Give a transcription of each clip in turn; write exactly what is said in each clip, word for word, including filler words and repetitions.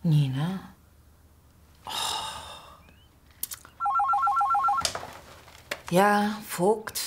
Nina? Oh. Ja, Vogt.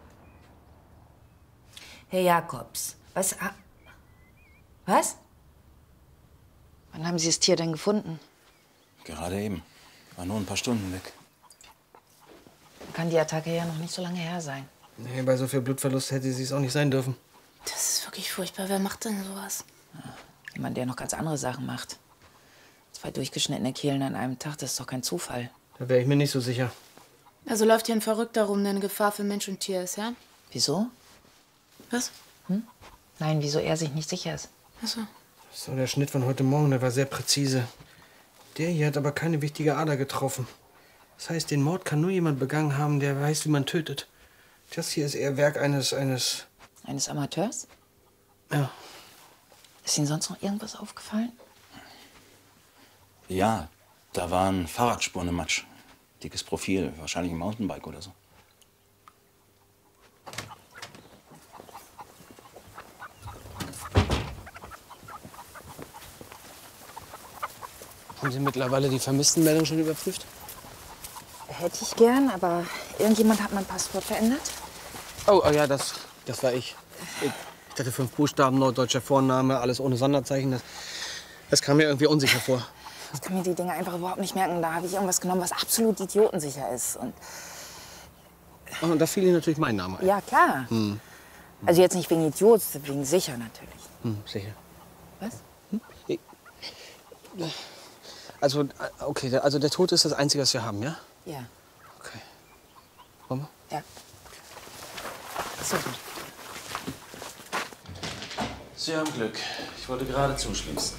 Herr Jakobs, was... Was? Wann haben Sie das Tier denn gefunden? Gerade eben. War nur ein paar Stunden weg. Kann die Attacke ja noch nicht so lange her sein. Nee, bei so viel Blutverlust hätte sie es auch nicht sein dürfen. Das ist wirklich furchtbar. Wer macht denn sowas? Ja, jemand, der noch ganz andere Sachen macht. Zwei durchgeschnittene Kehlen an einem Tag, das ist doch kein Zufall. Da wäre ich mir nicht so sicher. Also läuft hier ein Verrückter rum, der eine Gefahr für Mensch und Tier ist, ja? Wieso? Was? Hm? Nein, wieso er sich nicht sicher ist. Ach so. So, der Schnitt von heute Morgen, der war sehr präzise. Der hier hat aber keine wichtige Ader getroffen. Das heißt, den Mord kann nur jemand begangen haben, der weiß, wie man tötet. Das hier ist eher Werk eines... eines... Eines Amateurs? Ja. Ist Ihnen sonst noch irgendwas aufgefallen? Ja, da waren Fahrradspuren im Matsch. Dickes Profil, wahrscheinlich ein Mountainbike oder so. Haben Sie mittlerweile die Vermisstenmeldung schon überprüft? Hätte ich gern, aber irgendjemand hat mein Passwort verändert. Oh, oh ja, das, das war ich. ich. Ich hatte fünf Buchstaben, norddeutscher Vorname, alles ohne Sonderzeichen. Das, das kam mir irgendwie unsicher vor. Ich kann mir die Dinge einfach überhaupt nicht merken. Da habe ich irgendwas genommen, was absolut idiotensicher ist. Und, und da fiel Ihnen natürlich mein Name ein. ja, klar. Hm. Also jetzt nicht wegen Idiots, wegen sicher natürlich. Hm, sicher. Was? Hm? Ich, also, okay, also der Tod ist das Einzige, was wir haben, ja? Ja. Okay. Wollen wir? Ja. So gut. Sie haben Glück. Ich wollte gerade zuschließen.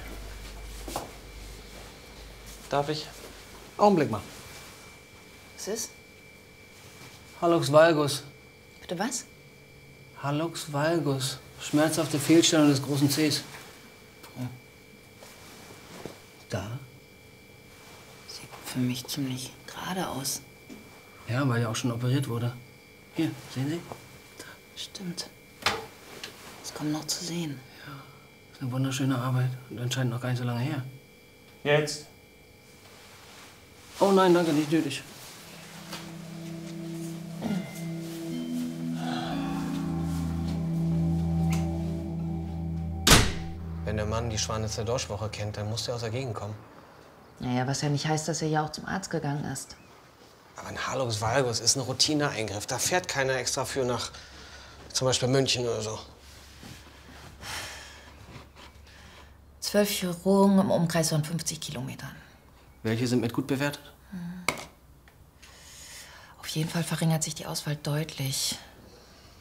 Darf ich? Augenblick mal. Was ist? Hallux valgus. Bitte was? Hallux valgus. Schmerzhafte Fehlstellung des großen Zehs. Da? Sieht für mich ziemlich gerade aus. Ja, weil ja auch schon operiert wurde. Hier, sehen Sie? Da. Stimmt. Das kommt noch zu sehen. Ja, ist eine wunderschöne Arbeit und anscheinend noch gar nicht so lange her. Jetzt. Oh nein, danke, nicht nötig. Wenn der Mann die Schwanitzer Dorschwoche kennt, dann muss der aus der Gegend kommen. Naja, was ja nicht heißt, dass er ja auch zum Arzt gegangen ist. Aber ein Hallux valgus ist ein Routineeingriff. Da fährt keiner extra für nach zum Beispiel München oder so. Zwölf Chirurgen im Umkreis von fünfzig Kilometern. Welche sind mit gut bewertet? Hm. Auf jeden Fall verringert sich die Auswahl deutlich.